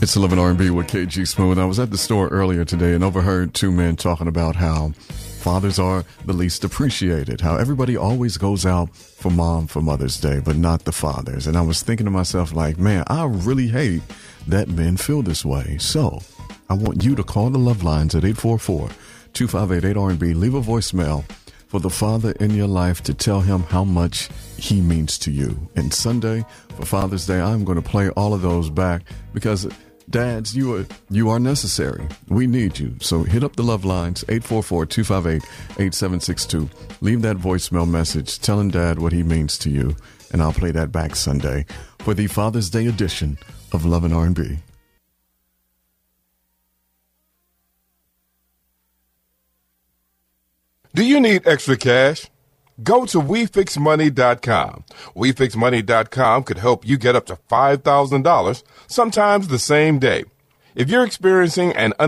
It's 11 R&B with KG Smooth. I was at the store earlier today and overheard two men talking about how fathers are the least appreciated, how everybody always goes out for mom for Mother's Day, but not the fathers. And I was thinking to myself, like, man, I really hate that men feel this way. So I want you to call the love lines at 844-258-8RB. Leave a voicemail for the father in your life to tell him how much he means to you. And Sunday, for Father's Day, I'm going to play all of those back because dads, you are necessary. We need you. So hit up the love lines, 844-258-8762. Leave that voicemail message telling dad what he means to you, and I'll play that back Sunday for the Father's Day edition of Love and R&B. Do you need extra cash? Go to WeFixMoney.com. WeFixMoney.com could help you get up to $5,000, sometimes the same day. If you're experiencing an